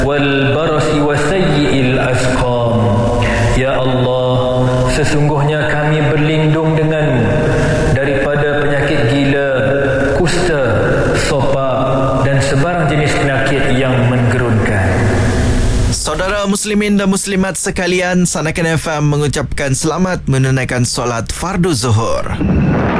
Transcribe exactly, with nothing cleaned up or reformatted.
wal barasi wa sayyi'il asqam. Ya Allah, sesungguhnya kami berlindung denganmu daripada penyakit gila, kusta, sopak dan sebarang jenis penyakit yang menggerunkan. Saudara muslimin dan muslimat sekalian, Sanakan F M mengucapkan selamat menunaikan solat fardu zuhur.